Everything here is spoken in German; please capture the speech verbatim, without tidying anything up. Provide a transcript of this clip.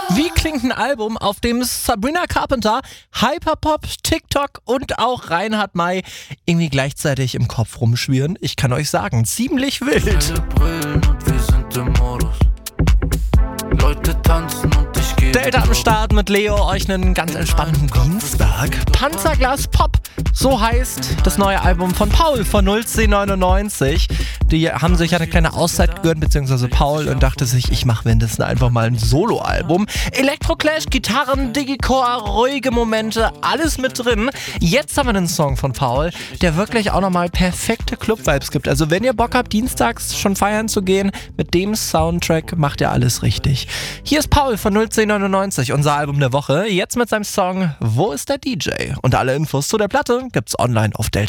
Wie klingt ein Album, auf dem Sabrina Carpenter, Hyperpop, TikTok und auch Reinhard May irgendwie gleichzeitig im Kopf rumschwirren? Ich kann euch sagen, ziemlich wild. Alle brüllen und wir sind im Modus. Leute tanzen und ich gehe Delta am Start mit Leo, euch einen ganz entspannten Dienstag. Panzerglas Pop, so heißt das neue Album von Paul von null zehn neunundneunzig. Die haben sich eine kleine Auszeit gegönnt, beziehungsweise Paul, und dachte sich, ich mache währenddessen einfach mal ein Soloalbum. Electroclash, Gitarren, Digicore, ruhige Momente, alles mit drin. Jetzt haben wir einen Song von Paul, der wirklich auch nochmal perfekte Club-Vibes gibt. Also wenn ihr Bock habt, dienstags schon feiern zu gehen, mit dem Soundtrack macht ihr alles richtig. Hier ist Paul von null zehn neunundneunzig, unser Album der Woche, jetzt mit seinem Song Wo ist der D J? Und alle Infos zu der Platte gibt's online auf Delta.